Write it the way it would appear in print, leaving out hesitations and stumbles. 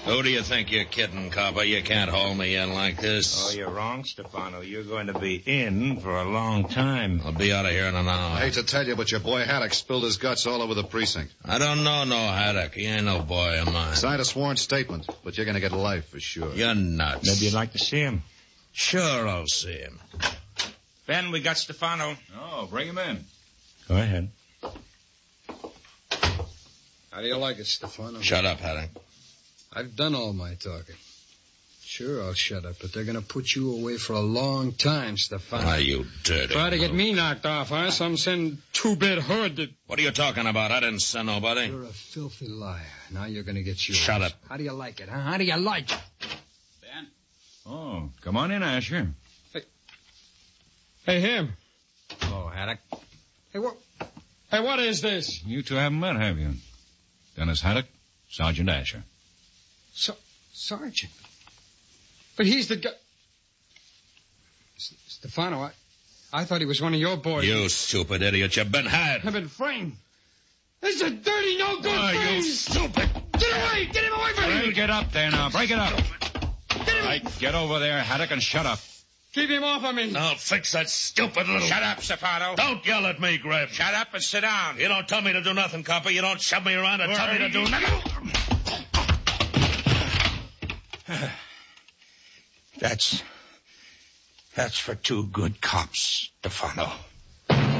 Who do you think you're kidding, copper? You can't haul me in like this. Oh, you're wrong, Stefano. You're going to be in for a long time. I'll be out of here in an hour. I hate to tell you, but your boy Haddock spilled his guts all over the precinct. I don't know no Haddock. He ain't no boy of mine. Signed a sworn statement, but you're going to get life for sure. You're nuts. Maybe you'd like to see him. Sure, I'll see him. Ben, we got Stefano. Oh, bring him in. Go ahead. How do you like it, Stefano? Shut up, Haddock. I've done all my talking. Sure, I'll shut up, but they're going to put you away for a long time, Stefano. Why, you dirty. Try to get me knocked off, huh? Some send two-bit hood. What are you talking about? I didn't send nobody. You're a filthy liar. Now you're going to get yours. Shut up. How do you like it, huh? How do you like it? Ben? Oh, come on in, Asher. Hey, him. Oh, Haddock. Hey, what is this? You two haven't met, have you? Dennis Haddock, Sergeant Asher. Sergeant. But he's the guy... Stefano, I thought he was one of your boys. You stupid idiot. You've been had. I've been framed. This is a dirty, no-good Why, you stupid. Get away! Get him away from me! Break it up there now. Break it up. Get him! Right, get over there, Haddock, and shut up. Keep him off of me. Now fix that stupid little... Shut up, Stefano. Don't yell at me, Greb. Shut up and sit down. You don't tell me to do nothing, copper. You don't shove me around and tell me to do nothing. That's for two good cops, Stefano.